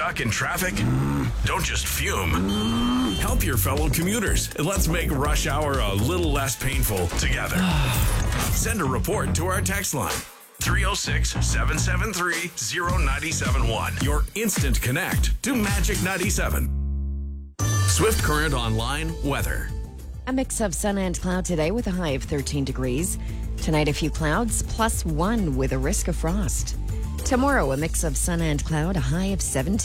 Stuck in traffic? Don't just fume. Help your fellow commuters and let's make rush hour a little less painful together. Send a report to our text line. 306-773-0971. Your instant connect to Magic 97. Swift Current Online weather. A mix of sun and cloud today with a high of 13 degrees. Tonight, a few clouds, +1 with a risk of frost. Tomorrow, a mix of sun and cloud, a high of 17.